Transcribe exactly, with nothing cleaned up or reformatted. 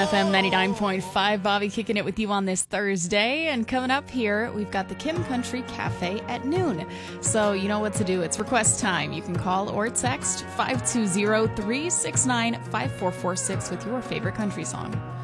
F M ninety-nine point five. Bobby kicking it with you on this Thursday. And coming up here, we've got the Kim Country Cafe at noon. So you know what to do. It's request time. You can call or text five two zero, three six nine, five four four six with your favorite country song.